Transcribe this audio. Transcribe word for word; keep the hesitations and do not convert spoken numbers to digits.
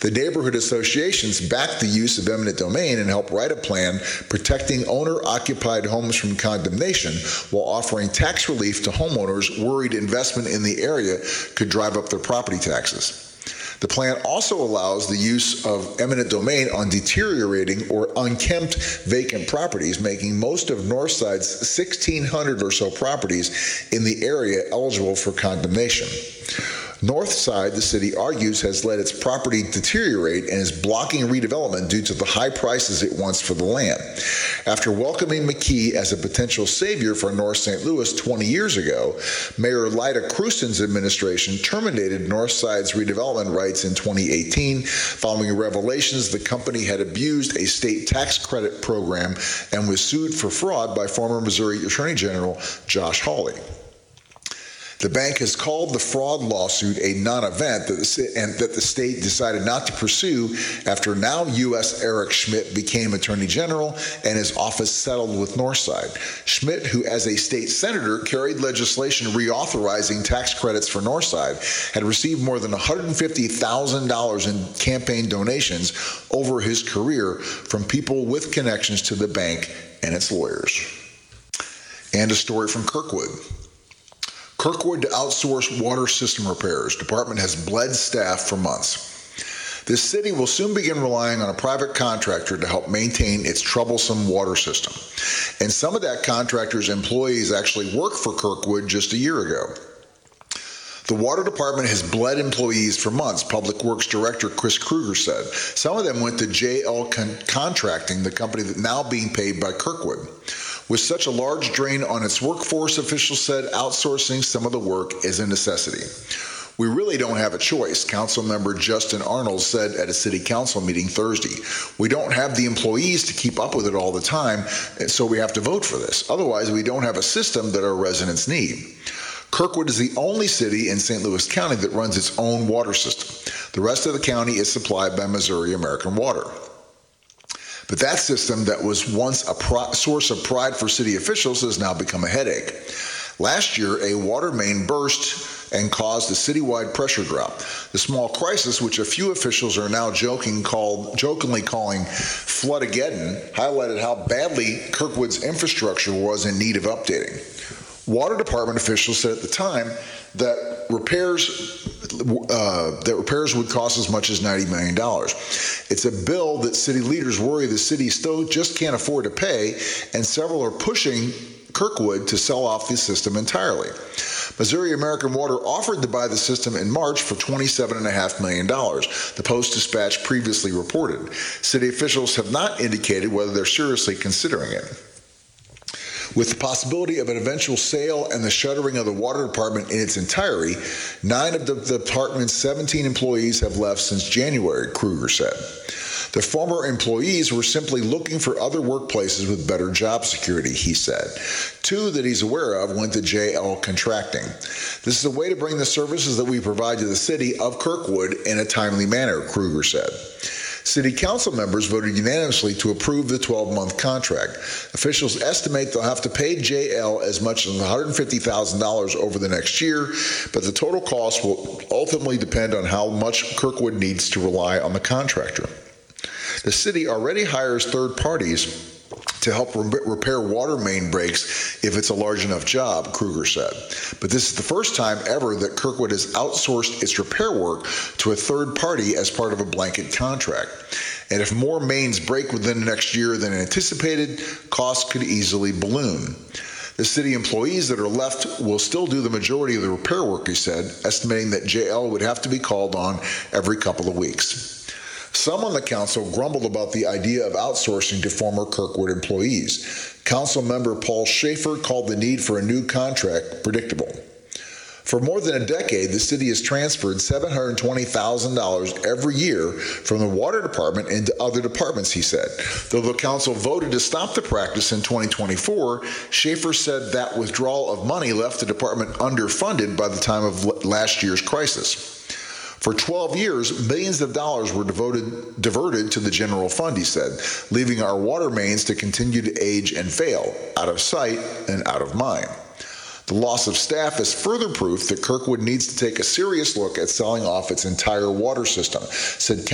The neighborhood associations back the use of eminent domain and help write a plan protecting owner-occupied homes from condemnation while offering tax relief to homeowners worried investment in the area could drive up their property taxes. The plan also allows the use of eminent domain on deteriorating or unkempt vacant properties, making most of Northside's sixteen hundred or so properties in the area eligible for condemnation. Northside, the city argues, has let its property deteriorate and is blocking redevelopment due to the high prices it wants for the land. After welcoming McKee as a potential savior for North Saint Louis twenty years ago, Mayor Lyda Kruston's administration terminated Northside's redevelopment rights in twenty eighteen, following revelations the company had abused a state tax credit program and was sued for fraud by former Missouri Attorney General Josh Hawley. The bank has called the fraud lawsuit a non-event that the, and that the state decided not to pursue after now U S Eric Schmidt became Attorney General and his office settled with Northside. Schmidt, who as a state senator carried legislation reauthorizing tax credits for Northside, had received more than one hundred fifty thousand dollars in campaign donations over his career from people with connections to the bank and its lawyers. And a story from Kirkwood. Kirkwood to outsource water system repairs. Department has bled staff for months. This city will soon begin relying on a private contractor to help maintain its troublesome water system. And some of that contractor's employees actually worked for Kirkwood just a year ago. The water department has bled employees for months, Public Works Director Chris Kruger said. Some of them went to J L Con- Contracting, the company that's now being paid by Kirkwood. With such a large drain on its workforce, officials said outsourcing some of the work is a necessity. We really don't have a choice, Councilmember Justin Arnold said at a city council meeting Thursday. We don't have the employees to keep up with it all the time, so we have to vote for this. Otherwise, we don't have a system that our residents need. Kirkwood is the only city in Saint Louis County that runs its own water system. The rest of the county is supplied by Missouri American Water. But that system that was once a pro- source of pride for city officials has now become a headache. Last year, a water main burst and caused a citywide pressure drop. The small crisis, which a few officials are now joking called, jokingly calling Floodageddon, highlighted how badly Kirkwood's infrastructure was in need of updating. Water department officials said at the time that repairs uh, that repairs would cost as much as ninety million dollars. It's a bill that city leaders worry the city still just can't afford to pay, and several are pushing Kirkwood to sell off the system entirely. Missouri American Water offered to buy the system in March for twenty-seven point five million dollars, the Post-Dispatch previously reported. City officials have not indicated whether they're seriously considering it. With the possibility of an eventual sale and the shuttering of the water department in its entirety, nine of the department's seventeen employees have left since January, Kruger said. The former employees were simply looking for other workplaces with better job security, he said. Two that he's aware of went to J L Contracting. This is a way to bring the services that we provide to the city of Kirkwood in a timely manner, Kruger said. City council members voted unanimously to approve the twelve-month contract. Officials estimate they'll have to pay J L as much as one hundred fifty thousand dollars over the next year, but the total cost will ultimately depend on how much Kirkwood needs to rely on the contractor. The city already hires third parties to help re- repair water main breaks if it's a large enough job, Kruger said. But this is the first time ever that Kirkwood has outsourced its repair work to a third party as part of a blanket contract. And if more mains break within the next year than anticipated, costs could easily balloon. The city employees that are left will still do the majority of the repair work, he said, estimating that J L would have to be called on every couple of weeks. Some on the council grumbled about the idea of outsourcing to former Kirkwood employees. Council member Paul Schaefer called the need for a new contract predictable. For more than a decade, the city has transferred seven hundred twenty thousand dollars every year from the water department into other departments, he said. Though the council voted to stop the practice in twenty twenty-four, Schaefer said that withdrawal of money left the department underfunded by the time of last year's crisis. For twelve years, millions of dollars were devoted, diverted to the general fund, he said, leaving our water mains to continue to age and fail, out of sight and out of mind. The loss of staff is further proof that Kirkwood needs to take a serious look at selling off its entire water system, said